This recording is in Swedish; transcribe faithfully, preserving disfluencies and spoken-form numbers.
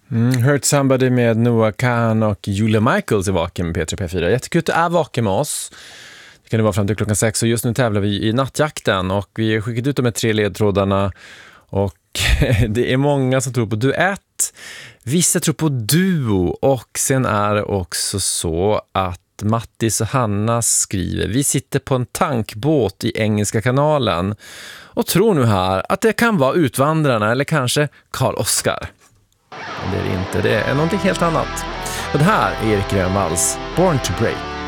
Mm, Hurt Somebody med Noah Kahan och Julia Michaels i Vaken med P tre P fyra. Jättekul att du är vaken med oss. Det kan det vara fram till klockan sex och just nu tävlar vi i nattjakten och vi har skickat ut de här tre ledtrådarna och det är många som tror på duett. Vissa tror på duo och sen är det också så att Mattis och Hanna skriver: vi sitter på en tankbåt i Engelska kanalen och tror nu här att det kan vara Utvandrarna eller kanske Karl Oskar. Men det är det inte, det är någonting helt annat. Och det här är Erik Grönvalls Born to Break.